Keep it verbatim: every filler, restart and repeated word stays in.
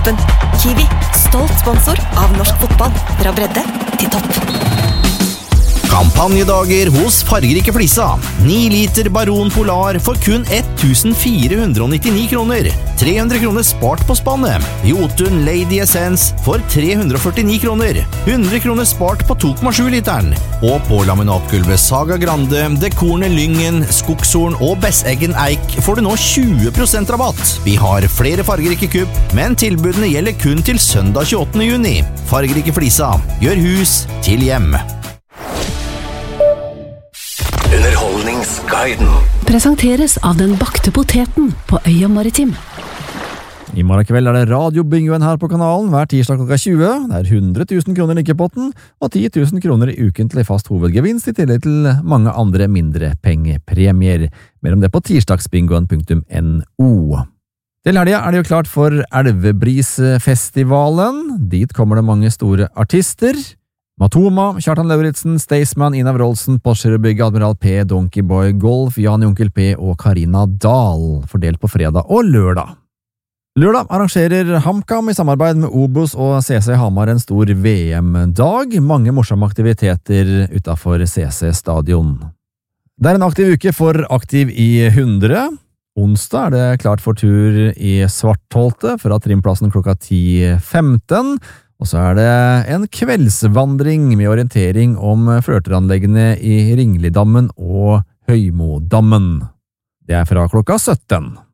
toppen. Kiwi, stolt sponsor av norsk fotball. Fra bredde til topp. Kampanjedager hos Fargerike Flisa. ni liter Baron Polar for kun ett tusen fire hundre nittini kroner. tre hundre kroner spart på spannet. Jotun Lady Essence for tre hundre førtini kroner. hundre kroner spart på to komma sju literen. Og på laminatgulvet Saga Grande, Dekorne Lyngen, Skogshorn og Besseggen Eik får du nå tjue prosent rabatt. Vi har flere Fargerike kupp, men tilbudene gjelder kun til søndag tjueåttende juni. Fargerike Flisa. Gjør hus til hjem. Underholdningsguiden presenteres av den bakte poteten på Øya Maritim. I morgen kveld er det radiobingoen her på kanalen hver tirsdag klokka tjue. Det er hundre tusen kroner i potten og ti tusen kroner i ukentlig fast hovedgevinst i tillegg til mange andre mindre pengepremier. Mer om det på tirsdagsbingoen punktum no. Til helga er det jo klart for Elvebrisfestivalen. Dit kommer det mange store artister. Matoma, Kjartan Lauritsen, Staysman, Ina Wroldsen, Porsche-bygget, Admiral P, Donkeyboy, Golf, Jan Onkel P og Karina Dahl, fordelt på fredag og lørdag. Lørdag arrangerer HamKam i samarbeid med Obos og C C Hamar en stor V M-dag, mange morsomme aktiviteter utenfor C C stadion. Det er en aktiv uke for Aktiv i hundre. Onsdag er det klart for tur i Svartholte fra trimplassen klokka ti femten. Og så er det en kveldsvandring med orientering om flørteranleggene i Ringlidammen og Høymodammen. Det er fra klokka sytten.